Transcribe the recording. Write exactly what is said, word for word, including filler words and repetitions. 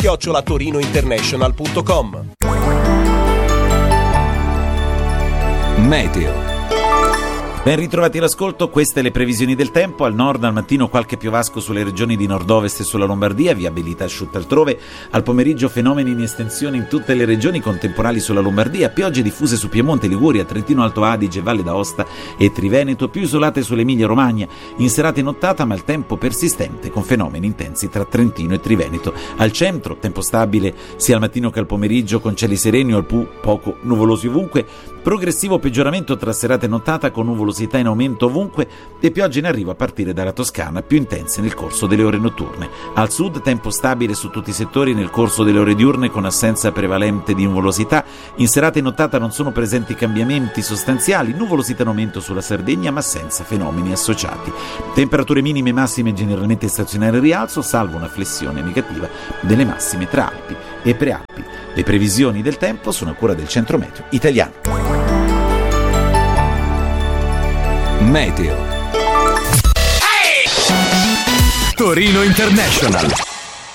chiocciola torinointernational punto com. Meteo. Ben ritrovati all'ascolto, queste le previsioni del tempo. Al nord al mattino qualche piovasco sulle regioni di nord-ovest e sulla Lombardia, viabilità asciutta altrove. Al pomeriggio fenomeni in estensione in tutte le regioni con temporali sulla Lombardia, piogge diffuse su Piemonte, Liguria, Trentino Alto Adige, Valle d'Aosta e Triveneto, più isolate sull'Emilia Romagna. In serata e nottata ma il tempo persistente con fenomeni intensi tra Trentino e Triveneto. Al centro tempo stabile sia al mattino che al pomeriggio con cieli sereni o al più poco nuvolosi ovunque. Progressivo peggioramento tra serata e nottata con nuvolosità in aumento ovunque e piogge in arrivo a partire dalla Toscana, più intense nel corso delle ore notturne. Al sud tempo stabile su tutti i settori nel corso delle ore diurne con assenza prevalente di nuvolosità. In serata e nottata non sono presenti cambiamenti sostanziali, nuvolosità in aumento sulla Sardegna ma senza fenomeni associati. Temperature minime e massime generalmente stazionarie al rialzo, salvo una flessione negativa delle massime tra Alpi e Prealpi. Le previsioni del tempo sono a cura del Centro Meteo Italiano. Meteo. Torino International.